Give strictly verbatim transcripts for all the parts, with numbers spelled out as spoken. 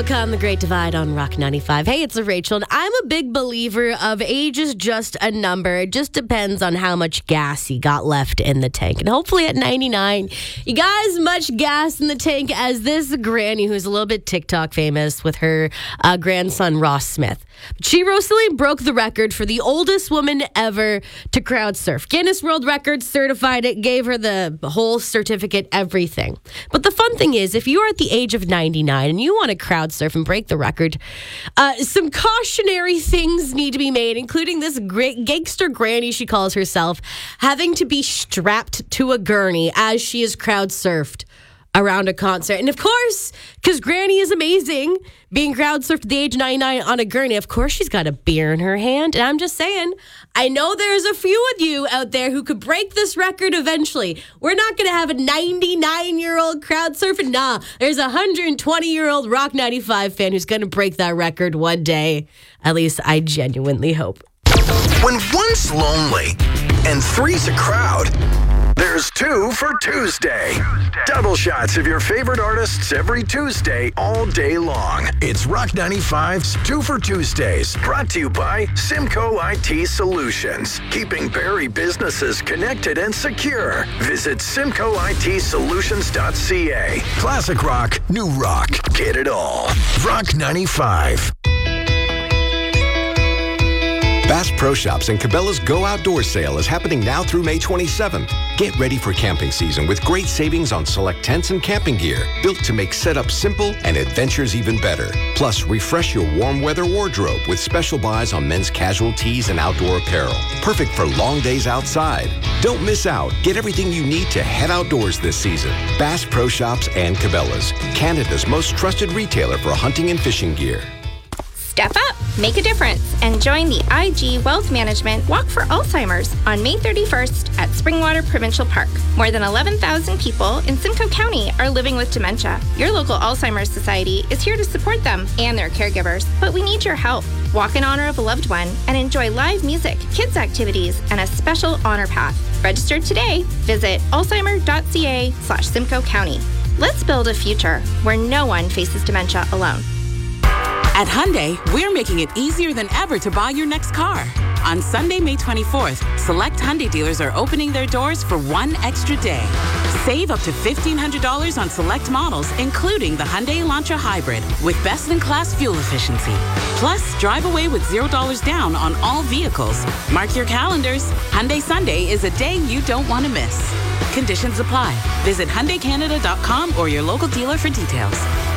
On the Great Divide on Rock ninety-five. Hey, it's Rachel, and I'm a big believer of age is just a number. It just depends on how much gas you got left in the tank. And hopefully at ninety-nine, you got as much gas in the tank as this granny who's a little bit TikTok famous with her uh, grandson, Ross Smith. She recently broke the record for the oldest woman ever to crowd surf. Guinness World Records certified it, gave her the whole certificate, everything. But the fun thing is, if you're at the age of ninety-nine and you want to crowd surf and break the record, uh, some cautionary things need to be made, including this great gangster granny, she calls herself, having to be strapped to a gurney as she is crowd surfed around a concert. And of course, because Granny is amazing, being crowd surfed at the age of ninety-nine on a gurney, of course she's got a beer in her hand. And I'm just saying, I know there's a few of you out there who could break this record eventually. We're not going to have a ninety-nine-year-old crowd surfing. Nah, there's a one hundred twenty-year-old Rock ninety-five fan who's going to break that record one day. At least I genuinely hope. When one's lonely and three's a crowd, there's two for Tuesday. Double shots of your favorite artists every Tuesday, all day long. It's Rock ninety-five's Two for Tuesdays, brought to you by Simcoe I T Solutions, keeping Barrie businesses connected and secure. Visit simcoe I T solutions dot c a. Classic rock, new rock, get it all. Rock ninety-five. Bass Pro Shops and Cabela's Go Outdoors sale is happening now through May twenty-seventh. Get ready for camping season with great savings on select tents and camping gear, built to make setup simple and adventures even better. Plus, refresh your warm weather wardrobe with special buys on men's casual tees and outdoor apparel. Perfect for long days outside. Don't miss out. Get everything you need to head outdoors this season. Bass Pro Shops and Cabela's, Canada's most trusted retailer for hunting and fishing gear. Step up, make a difference, and join the I G Wealth Management Walk for Alzheimer's on May thirty-first at Springwater Provincial Park. More than eleven thousand people in Simcoe County are living with dementia. Your local Alzheimer's Society is here to support them and their caregivers, but we need your help. Walk in honor of a loved one and enjoy live music, kids activities, and a special honor path. Register today. Visit alzheimer.ca slash Simcoe County. Let's build a future where no one faces dementia alone. At Hyundai, we're making it easier than ever to buy your next car. On Sunday, May twenty-fourth, select Hyundai dealers are opening their doors for one extra day. Save up to fifteen hundred dollars on select models, including the Hyundai Elantra Hybrid, with best-in-class fuel efficiency. Plus, drive away with zero dollars down on all vehicles. Mark your calendars. Hyundai Sunday is a day you don't want to miss. Conditions apply. Visit Hyundai Canada dot com or your local dealer for details.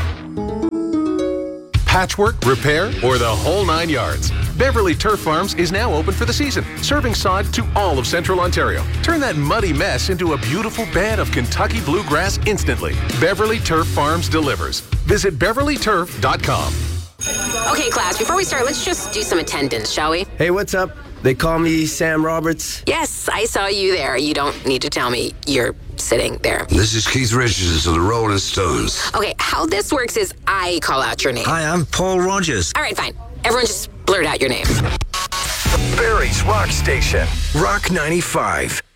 Patchwork, repair, or the whole nine yards. Beverly Turf Farms is now open for the season, serving sod to all of Central Ontario. Turn that muddy mess into a beautiful bed of Kentucky bluegrass instantly. Beverly Turf Farms delivers. Visit beverly turf dot com. Okay, class, before we start, let's just do some attendance, shall we? Hey, what's up? They call me Sam Roberts. Yes, I saw you there. You don't need to tell me you're sitting there. This is Keith Richards of the Rolling Stones. Okay, how this works is I call out your name. Hi, I'm Paul Rogers. All right, fine. Everyone just blurt out your name. Barrie's Rock Station, Rock ninety-five.